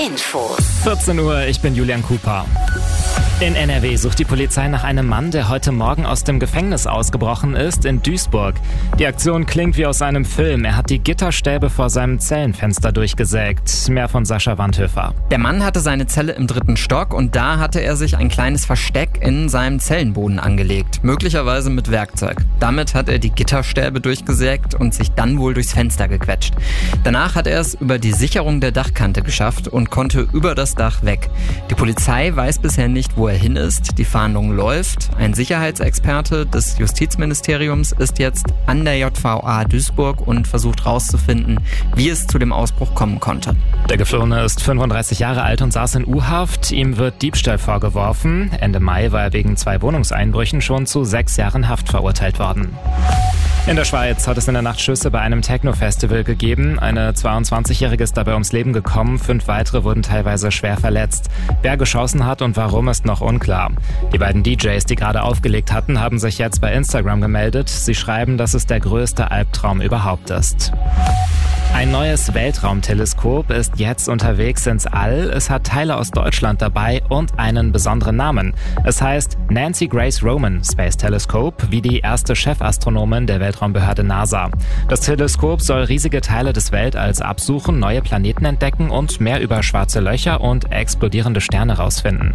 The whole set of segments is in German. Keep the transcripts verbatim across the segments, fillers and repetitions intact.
Infos. vierzehn Uhr, ich bin Julian Cooper. In N R W sucht die Polizei nach einem Mann, der heute Morgen aus dem Gefängnis ausgebrochen ist in Duisburg. Die Aktion klingt wie aus einem Film. Er hat die Gitterstäbe vor seinem Zellenfenster durchgesägt. Mehr von Sascha Wandhöfer. Der Mann hatte seine Zelle im dritten Stock und da hatte er sich ein kleines Versteck in seinem Zellenboden angelegt. Möglicherweise mit Werkzeug. Damit hat er die Gitterstäbe durchgesägt und sich dann wohl durchs Fenster gequetscht. Danach hat er es über die Sicherung der Dachkante geschafft und konnte über das Dach weg. Die Polizei weiß bisher nicht, wo er hin ist. Die Fahndung läuft. Ein Sicherheitsexperte des Justizministeriums ist jetzt an der J V A Duisburg und versucht herauszufinden, wie es zu dem Ausbruch kommen konnte. Der Geflohene ist fünfunddreißig Jahre alt und saß in U-Haft. Ihm wird Diebstahl vorgeworfen. Ende Mai war er wegen zwei Wohnungseinbrüchen schon zu sechs Jahren Haft verurteilt worden. In der Schweiz hat es in der Nacht Schüsse bei einem Techno-Festival gegeben. Eine zweiundzwanzigjährige ist dabei ums Leben gekommen. Fünf weitere wurden teilweise schwer verletzt. Wer geschossen hat und warum, ist noch unklar. Die beiden D Js, die gerade aufgelegt hatten, haben sich jetzt bei Instagram gemeldet. Sie schreiben, dass es der größte Albtraum überhaupt ist. Ein neues Weltraumteleskop ist jetzt unterwegs ins All. Es hat Teile aus Deutschland dabei und einen besonderen Namen. Es heißt Nancy Grace Roman Space Telescope, wie die erste Chefastronomin der Weltraumbehörde NASA. Das Teleskop soll riesige Teile des Weltalls absuchen, neue Planeten entdecken und mehr über schwarze Löcher und explodierende Sterne rausfinden.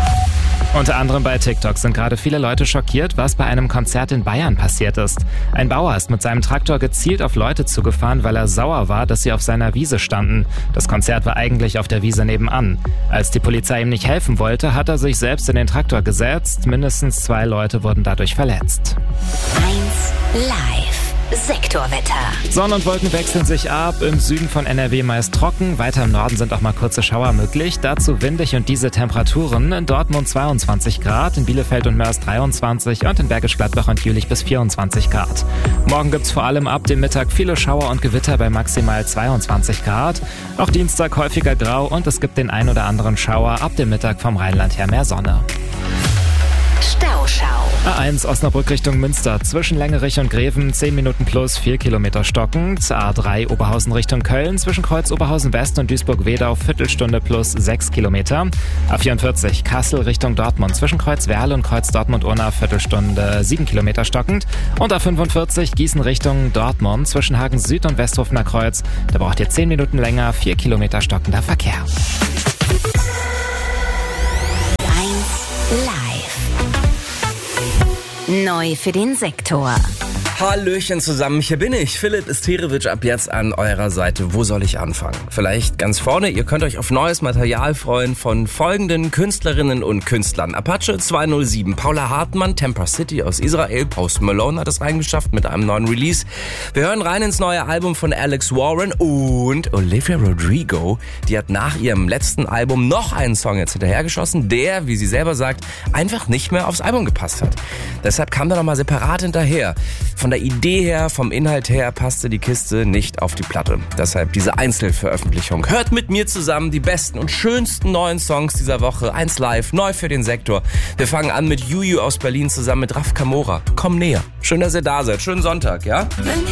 Unter anderem bei TikTok sind gerade viele Leute schockiert, was bei einem Konzert in Bayern passiert ist. Ein Bauer ist mit seinem Traktor gezielt auf Leute zugefahren, weil er sauer war, dass sie auf seiner Wiese standen. Das Konzert war eigentlich auf der Wiese nebenan. Als die Polizei ihm nicht helfen wollte, hat er sich selbst in den Traktor gesetzt. Mindestens zwei Leute wurden dadurch verletzt. eins Live. Sektorwetter. Sonne und Wolken wechseln sich ab. Im Süden von N R W meist trocken. Weiter im Norden sind auch mal kurze Schauer möglich. Dazu windig und diese Temperaturen. In Dortmund zweiundzwanzig Grad, in Bielefeld und Mörs dreiundzwanzig und in Bergisch Gladbach und Jülich bis vierundzwanzig Grad. Morgen gibt's vor allem ab dem Mittag viele Schauer und Gewitter bei maximal zweiundzwanzig Grad. Auch Dienstag häufiger grau und es gibt den ein oder anderen Schauer. Ab dem Mittag vom Rheinland her mehr Sonne. Stauschau. A eins Osnabrück Richtung Münster. Zwischen Längerich und Greven zehn Minuten plus, vier Kilometer stockend. A drei Oberhausen Richtung Köln. Zwischen Kreuz Oberhausen West und Duisburg-Wedau Viertelstunde plus sechs Kilometer. A vierundvierzig Kassel Richtung Dortmund. Zwischen Kreuz Werle und Kreuz Dortmund-Unna Viertelstunde sieben Kilometer stockend. Und A fünfundvierzig Gießen Richtung Dortmund. Zwischen Hagen Süd und Westhofener Kreuz. Da braucht ihr zehn Minuten länger, vier Kilometer stockender Verkehr. eins Live. Neu für den Sektor. Hallöchen zusammen, hier bin ich, Philipp Isterewitsch, ab jetzt an eurer Seite. Wo soll ich anfangen? Vielleicht ganz vorne, ihr könnt euch auf neues Material freuen von folgenden Künstlerinnen und Künstlern. Apache zweihundertsieben, Paula Hartmann, Temper City aus Israel, Post Malone hat es reingeschafft mit einem neuen Release. Wir hören rein ins neue Album von Alex Warren und Olivia Rodrigo. Die hat nach ihrem letzten Album noch einen Song jetzt hinterhergeschossen, der, wie sie selber sagt, einfach nicht mehr aufs Album gepasst hat. Deshalb kam er nochmal separat hinterher. Von der Idee her, vom Inhalt her passte die Kiste nicht auf die Platte. Deshalb diese Einzelveröffentlichung. Hört mit mir zusammen die besten und schönsten neuen Songs dieser Woche. eins Live, neu für den Sektor. Wir fangen an mit Juju aus Berlin zusammen mit Raf Kamora. Komm näher. Schön, dass ihr da seid. Schönen Sonntag, ja?